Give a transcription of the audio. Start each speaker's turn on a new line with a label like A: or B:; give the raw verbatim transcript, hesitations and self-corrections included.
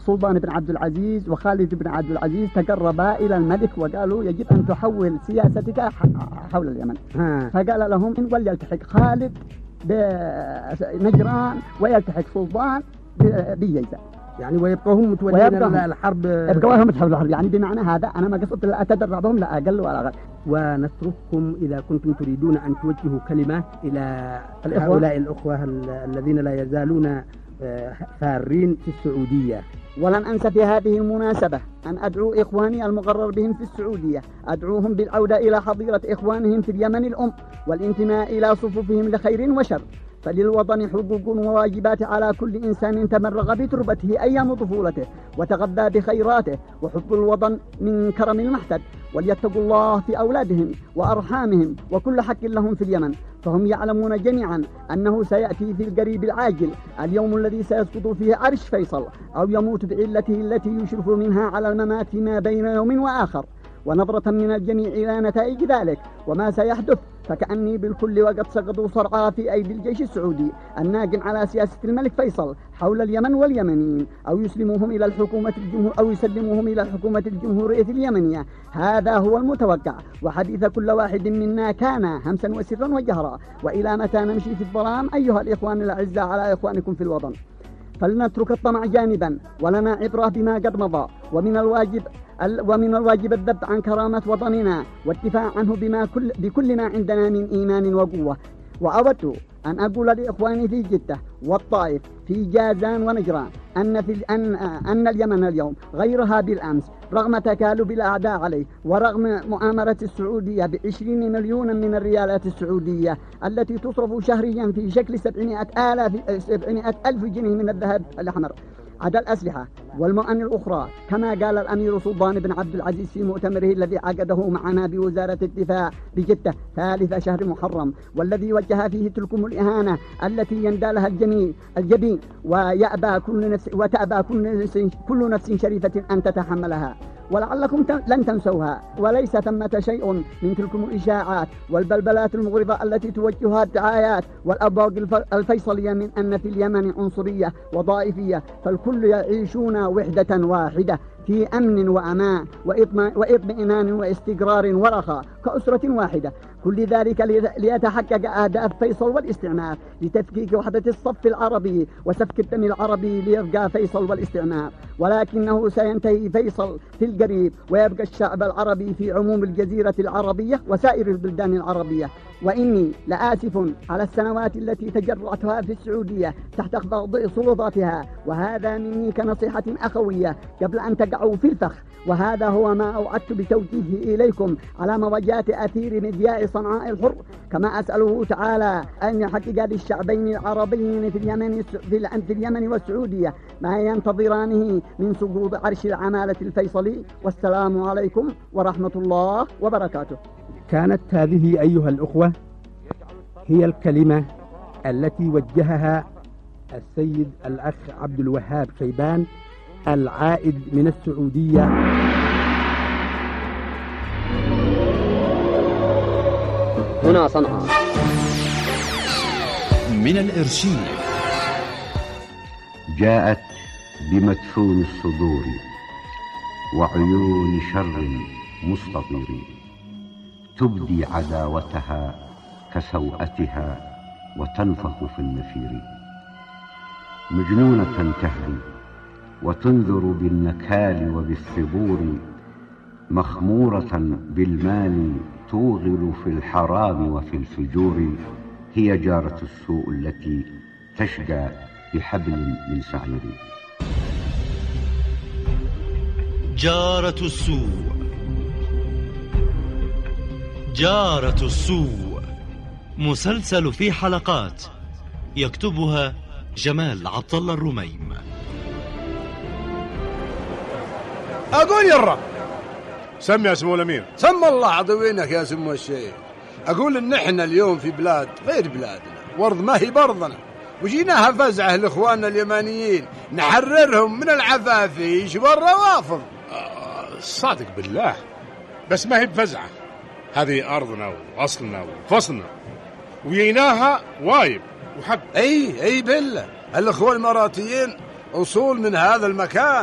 A: سلطان بن عبد العزيز وخالد بن عبد العزيز تقربا إلى الملك وقالوا يجب أن تحول سياستك حول اليمن. ها. فقال لهم إن وليلتحق خالد بنجران ويلتحق سلطان بيجيزة،
B: يعني ويبقوا هم متولين الحرب،
A: يبقوا هم متولين الحرب. يعني بمعنى هذا أنا ما قصدت لا أتدربهم لا أقل ولا أقل.
B: ونترككم إذا كنتم تريدون أن توجهوا كلمة إلى هؤلاء الأخوة الذين لا يزالون فارين في السعودية.
A: ولن أنسى في هذه المناسبة أن أدعو إخواني المقرر بهم في السعودية، أدعوهم بالعودة إلى حظيرة إخوانهم في اليمن الأم والانتماء إلى صفوفهم لخير وشر، فللوطن حقوق وواجبات على كل إنسان تمرغ بتربته أيام طفولته وتغذى بخيراته، وحب الوطن من كرم المحتد، وليتقوا الله في أولادهم وأرحامهم وكل حق لهم في اليمن، فهم يعلمون جميعا أنه سيأتي في القريب العاجل اليوم الذي سيسقط فيه عرش فيصل أو يموت بعلته التي يشرف منها على الممات ما بين يوم وآخر. ونظرة من الجميع إلى نتائج ذلك وما سيحدث، فكأني بالكل وقد سقطوا صرعى في أيدي الجيش السعودي الناقم على سياسة الملك فيصل حول اليمن واليمنيين، أو يسلموهم إلى الحكومة الجمهور أو يسلموهم إلى الحكومة الجمهورية اليمنية. هذا هو المتوقع، وحديث كل واحد منا كان همسا وسرا وجهرا. وإلى متى نمشي في الظلام أيها الإخوان الأعزاء على إخوانكم في الوطن؟ فلنترك الطمع جانبا، ولنا عبرة بما قد مضى، ومن الواجب ومن الواجب الذب عن كرامة وطننا والدفاع عنه بما كل بكل ما عندنا من إيمان وقوة. وأود أن أقول لإخواني في جدة والطائف في جازان ونجران أن, في أن, أن اليمن اليوم غيرها بالأمس، رغم تكالب الأعداء عليه ورغم مؤامرة السعودية بعشرين مليون من الريالات السعودية التي تصرف شهريا في شكل سبعمائة آلاف سبعمائة ألف جنيه من الذهب الأحمر، عدا الأسلحة والمؤن الأخرى، كما قال الأمير سلطان بن عبد العزيز في مؤتمره الذي عقده معنا بوزارة الدفاع بجدة ثالث شهر محرم، والذي وجه فيه تلكم الإهانة التي يندى لها الجميع الجبين ويأبى كل نفس وتأبى كل نفس, كل نفس شريفة أن تتحملها، ولعلكم لن تنسوها. وليس ثمة شيء من تلكم الإشاعات والبلبلات المغرضة التي توجهها الدعايات والأبواق الفيصلية من أن في اليمن عنصرية وضائفية، فالكل يعيشون وحدة واحدة في أمن وأمان وإطمئنان واستقرار ورخاء كأسرة واحدة. كل ذلك ليتحقق أهداف فيصل والاستعمار لتفكيك وحدة الصف العربي وسفك الدم العربي ليبقى فيصل والاستعمار، ولكنه سينتهي فيصل في القريب ويبقى الشعب العربي في عموم الجزيرة العربية وسائر البلدان العربية. وإني لآسف على السنوات التي تجرعتها في السعودية تحت ضغط سلطاتها، وهذا مني كنصيحة أخوية قبل أن تقعوا في الفخ. وهذا هو ما أوعدت بتوجيهه إليكم على مواجهة أثير مذياع صنعاء الحر، كما أسأله تعالى أن يحقق للشعبين العربيين في اليمن في اليمن والسعودية ما ينتظرانه من سقوط عرش العمالة الفيصلي. والسلام عليكم ورحمة الله وبركاته.
B: كانت هذه أيها الأخوة هي الكلمة التي وجهها السيد الأخ عبد الوهاب شيبان العائد من السعودية
C: هنا صنعاء.
D: من الإرشيف
E: جاءت بمدفون الصدور وعيون شر مستطير، تبدي عداوتها كسوءتها وتنفخ في النفير، مجنونة تهري وتنذر بالنكال وبالثبور، مخمورة بالمال توغل في الحرام وفي الفجور، هي جارة السوء التي تشجى بحبل من سعير.
D: جارة السوء جارة السوء مسلسل في حلقات يكتبها جمال عبد الله الرميم.
F: أقول يرى سمي يا سمو الأمير.
G: سم الله عضوينك يا سمو الشيخ. أقول إن إحنا اليوم في بلاد غير بلادنا، وارض ما هي برضنا، وجيناها فزعة لإخواننا اليمانيين نحررهم من العفافيش والروافض.
F: آه صادق بالله، بس ما هي بفزعة، هذه أرضنا وأصلنا وفصلنا وجيناها وايب وحق.
G: أي أي بالله، الإخوان المراتيين أصول من هذا المكان.